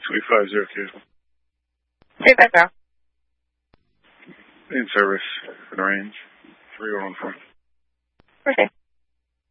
Suite 502. 350. In service for the range. 3114. Okay.